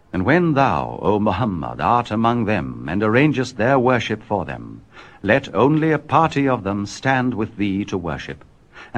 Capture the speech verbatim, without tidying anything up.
And when thou, O Muhammad, art among them, and arrangest their worship for them, let only a party of them stand with thee to worship,